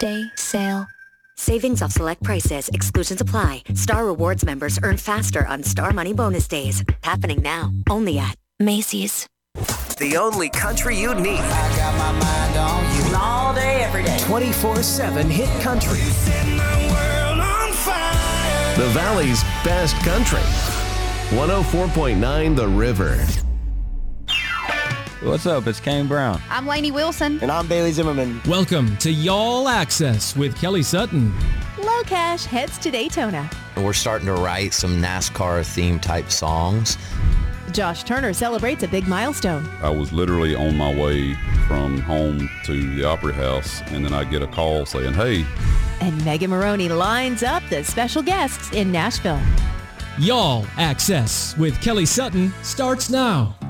Day sale. Savings off select prices. Exclusions apply. Star Rewards members earn faster on Star Money Bonus Days. Happening now. Only at Macy's. The only country you need. I got my mind on you all day, every day. 24/7 hit country. You set my world on fire. The Valley's best country. 104.9 The River. What's up? It's Kane Brown. I'm Lainey Wilson. And I'm Bailey Zimmerman. Welcome to Y'all Access with Kelly Sutton. Low Cash heads to Daytona. We're starting to write some NASCAR-themed type songs. Josh Turner celebrates a big milestone. I was literally on my way from home to the Opry House, and then I get a call saying, hey. And Megan Maroney lines up the special guests in Nashville. Y'all Access with Kelly Sutton starts now.